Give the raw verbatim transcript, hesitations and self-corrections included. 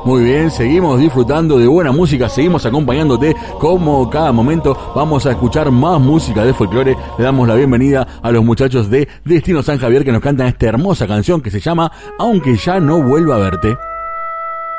Muy bien, seguimos disfrutando de buena música, seguimos acompañándote como cada momento. Vamos a escuchar más música de folclore. Le damos la bienvenida a los muchachos de Destino San Javier que nos cantan esta hermosa canción que se llama Aunque ya no vuelva a verte.